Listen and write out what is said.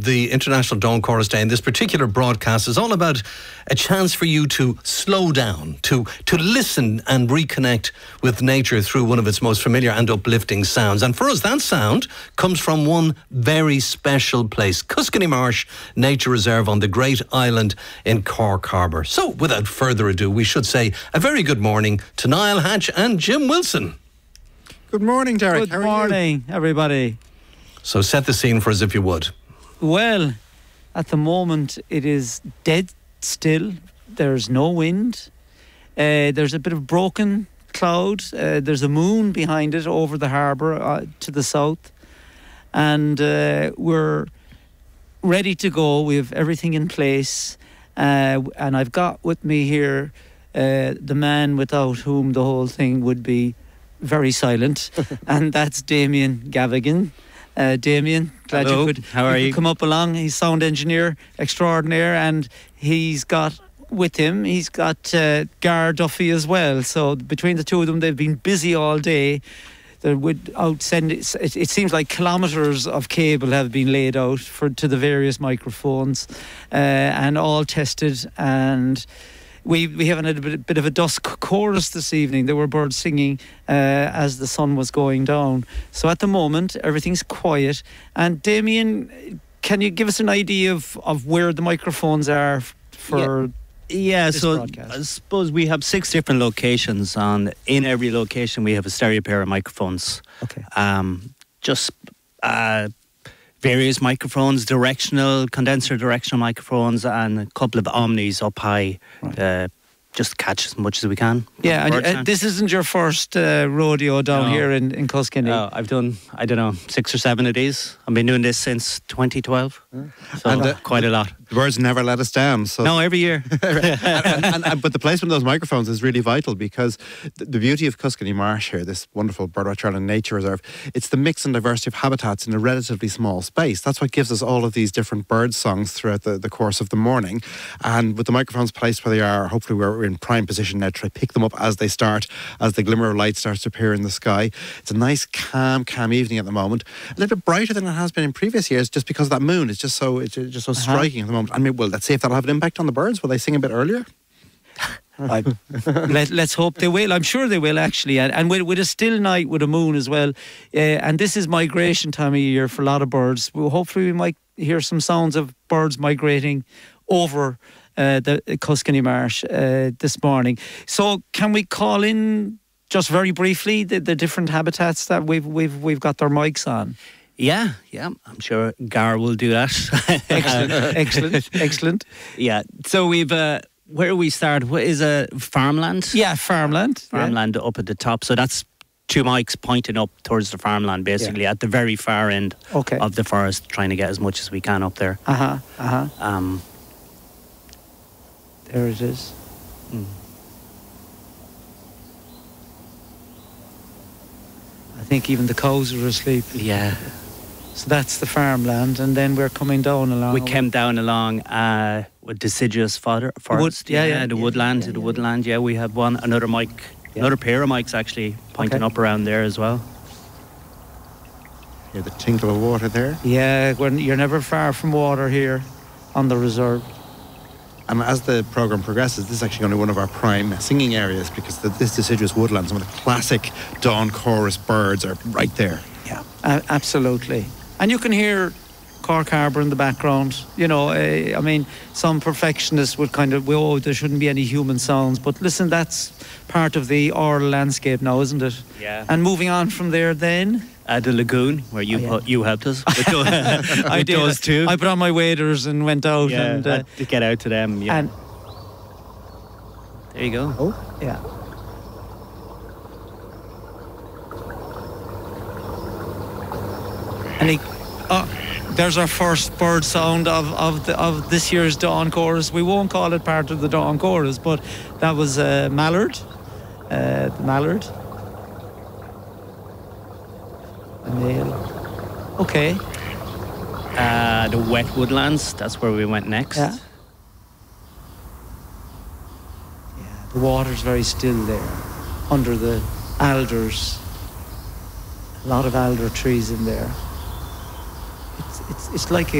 the International Dawn Chorus Day, and this particular broadcast is all about a chance for you to slow down, to listen and reconnect with nature through one of its most familiar and uplifting sounds. And for us, that sound comes from one very special place, Cuskenny Marsh Nature Reserve on the Great Island in Cork Harbour. So, without further ado, we should say a very good morning to Niall Hatch and Jim Wilson. Good morning, Derek. Good morning, everybody. So set the scene for us if you would. Well, at the moment it is dead still. There's no wind. There's a bit of broken cloud. There's a moon behind it over the harbour to the south. And we're ready to go. We have everything in place. And I've got with me here the man without whom the whole thing would be very silent, and that's Damien Gavigan. Damien, glad Hello. you could, How are you? come up along. He's sound engineer extraordinaire, and he's got with him, he's got Gar Duffy as well. So between the two of them, they've been busy all day. It seems like kilometres of cable have been laid out to the various microphones, and all tested. And we haven't had a bit of a dusk chorus this evening. There were birds singing as the sun was going down. So at the moment, everything's quiet. And Damien, can you give us an idea of where the microphones are for this so broadcast? I suppose we have 6 different locations, and in every location we have a stereo pair of microphones. Okay. Various microphones, condenser directional microphones, and a couple of omnis up high, Right. just catch as much as we can. Yeah, and this isn't your first rodeo down here in Cuskenny. No, I've done, 6 or 7 of these. I've been doing this since 2012, so quite a lot. The birds never let us down. So No, every year. but the placement of those microphones is really vital, because the beauty of Cuskenny Marsh here, this wonderful Birdwatch Ireland Nature Reserve, it's the mix and diversity of habitats in a relatively small space. That's what gives us all of these different bird songs throughout the course of the morning. And with the microphones placed where they are, hopefully we're in prime position now to try pick them up as they start, as the glimmer of light starts to appear in the sky. It's a nice, calm evening at the moment. A little bit brighter than it has been in previous years, just because of that moon. It's just so striking at the moment. I mean, well, let's see if that'll have an impact on the birds. Will they sing a bit earlier? Let's hope they will. I'm sure they will, actually. And with a still night, with a moon as well. And this is migration time of year for a lot of birds. Well, hopefully we might hear some sounds of birds migrating over the Cuskenny Marsh this morning. So can we call in just very briefly the different habitats that we've got their mics on? Yeah, I'm sure Gar will do that. Excellent. Yeah, so we've where we start is a farmland. Yeah, farmland. Farmland up at the top. So that's 2 mics pointing up towards the farmland, basically at the very far end of the forest, trying to get as much as we can up there. There it is. I think even the cows are asleep. Yeah. So that's the farmland, and then we're coming down along. We came down along with deciduous forest. The woodland. Yeah, we had another mic, another pair of mics actually pointing up around there as well. Hear the tinkle of water there. Yeah, you're never far from water here on the reserve. And as the programme progresses, this is actually going to be one of our prime singing areas, because this deciduous woodland, some of the classic dawn chorus birds are right there. Yeah, absolutely. And you can hear Cork Harbour in the background. You know, I mean, some perfectionists would there shouldn't be any human sounds. But listen, that's part of the oral landscape now, isn't it? Yeah. And moving on from there then? The lagoon, where you helped us. I did. Those two. I put on my waders and went out. Yeah, and had to get out to them. Yeah. And there you go. Oh, yeah. And there's our first bird sound of this year's Dawn Chorus. We won't call it part of the Dawn Chorus, but that was mallard. The mallard. A male. Okay. The wet woodlands, that's where we went next. Yeah. The water's very still there, under the alders. A lot of alder trees in there. It's like a